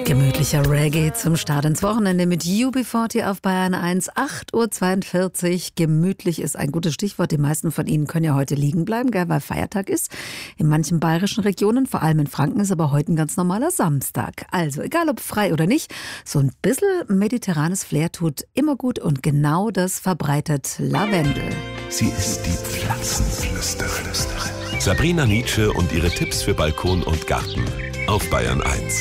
Gemütlicher Reggae zum Start ins Wochenende mit UB40 auf Bayern 1, 8:42 Uhr. Gemütlich ist ein gutes Stichwort. Die meisten von Ihnen können ja heute liegen bleiben, gell, weil Feiertag ist. In manchen bayerischen Regionen, vor allem in Franken, ist aber heute ein ganz normaler Samstag. Also egal ob frei oder nicht, so ein bisschen mediterranes Flair tut immer gut und genau das verbreitet Lavendel. Sie ist die Pflanzenflüsterin. Sabrina Nitzsche und ihre Tipps für Balkon und Garten auf Bayern 1.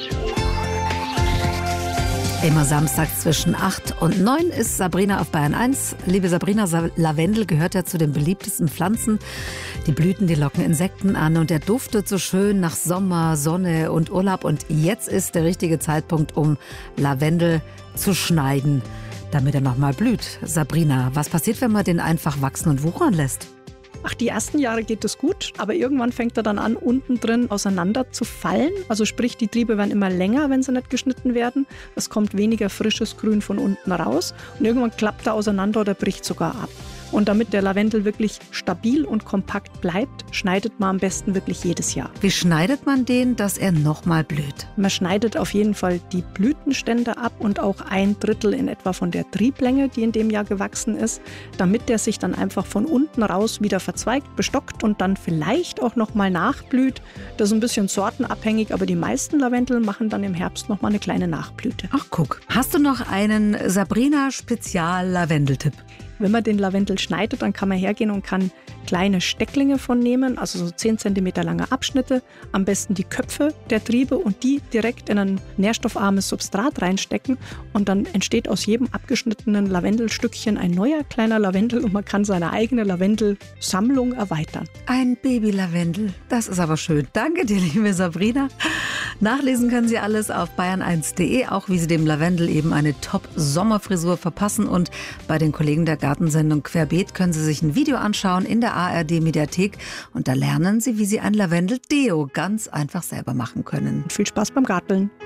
Immer samstags zwischen 8 und 9 ist Sabrina auf Bayern 1. Liebe Sabrina, Lavendel gehört ja zu den beliebtesten Pflanzen. Die Blüten, die locken Insekten an und der duftet so schön nach Sommer, Sonne und Urlaub. Und jetzt ist der richtige Zeitpunkt, um Lavendel zu schneiden, damit er nochmal blüht. Sabrina, was passiert, wenn man den einfach wachsen und wuchern lässt? Ach, die ersten Jahre geht es gut, aber irgendwann fängt er dann an, unten drin auseinander zu fallen. Also sprich, die Triebe werden immer länger, wenn sie nicht geschnitten werden. Es kommt weniger frisches Grün von unten raus und irgendwann klappt er auseinander oder bricht sogar ab. Und damit der Lavendel wirklich stabil und kompakt bleibt, schneidet man am besten wirklich jedes Jahr. Wie schneidet man den, dass er nochmal blüht? Man schneidet auf jeden Fall die Blütenstände ab und auch 1/3 in etwa von der Trieblänge, die in dem Jahr gewachsen ist, damit der sich dann einfach von unten raus wieder verzweigt, bestockt und dann vielleicht auch nochmal nachblüht. Das ist ein bisschen sortenabhängig, aber die meisten Lavendel machen dann im Herbst nochmal eine kleine Nachblüte. Ach guck, hast du noch einen Sabrina-Spezial-Lavendeltipp? Wenn man den Lavendel schneidet, dann kann man hergehen und kann kleine Stecklinge von nehmen, also so 10 cm lange Abschnitte, am besten die Köpfe der Triebe und die direkt in ein nährstoffarmes Substrat reinstecken und dann entsteht aus jedem abgeschnittenen Lavendelstückchen ein neuer kleiner Lavendel und man kann seine eigene Lavendelsammlung erweitern. Ein Baby-Lavendel, das ist aber schön. Danke dir, liebe Sabrina. Nachlesen können Sie alles auf bayern1.de, auch wie Sie dem Lavendel eben eine Top-Sommerfrisur verpassen. Und bei den Kollegen der Gartensendung Querbeet können Sie sich ein Video anschauen in der ARD-Mediathek. Und da lernen Sie, wie Sie ein Lavendel-Deo ganz einfach selber machen können. Viel Spaß beim Garteln.